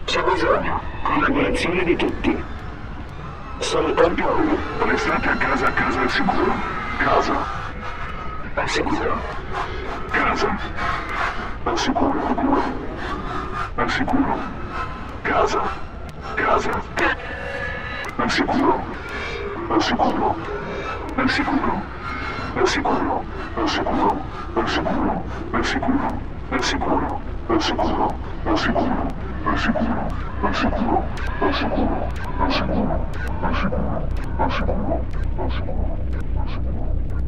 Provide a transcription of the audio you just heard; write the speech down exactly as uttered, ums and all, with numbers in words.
C'è bisogno. Collaborazione di tutti. Solo tempo. Restate a casa, a casa al sicuro. Casa. Al sicuro. Casa. Al sicuro. Al sicuro. Casa. Casa. Al sicuro. Al sicuro. Al sicuro. Al sicuro. Al sicuro. Al sicuro. Al sicuro. Al sicuro. Al sicuro. Al sicuro. Al sicuro. Al sicuro. Al sicuro. Al sicuro. Al sicuro. Al sicuro. Al sicuro. Al sicuro.